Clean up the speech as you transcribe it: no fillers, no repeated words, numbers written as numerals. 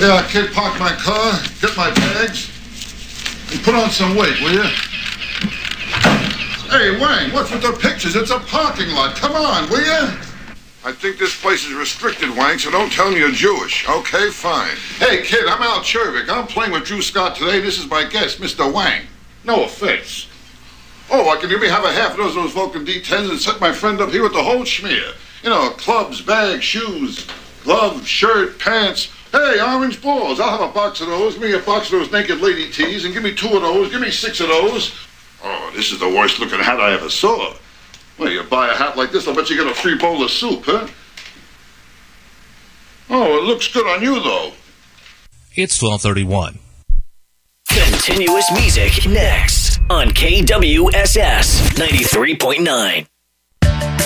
Yeah, kid, park my car, get my bags, and put on some weight, will you? Hey, Wang, what's with the pictures? It's a parking lot. Come on, will you? I think this place is restricted, Wang, so don't tell me you're Jewish. Okay, fine. Hey, kid, I'm Al Chervik. I'm playing with Drew Scott today. This is my guest, Mr. Wang. No offense. Oh, can you have a half of those Vulcan D10s and set my friend up here with the whole schmear? You know, clubs, bags, shoes, gloves, shirt, pants. Hey, orange balls. I'll have a box of those. Give me a box of those naked lady tees, and give me 2 of those. Give me 6 of those. Oh, this is the worst looking hat I ever saw. Well, you buy a hat like this, I'll bet you get a free bowl of soup, huh? Oh, it looks good on you, though. It's 12:31. Continuous music next on KWSS 93.9.